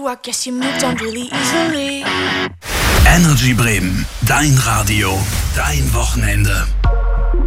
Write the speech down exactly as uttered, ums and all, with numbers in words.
you, I guess you moved on really easily. Energy Bremen, dein Radio, dein Wochenende.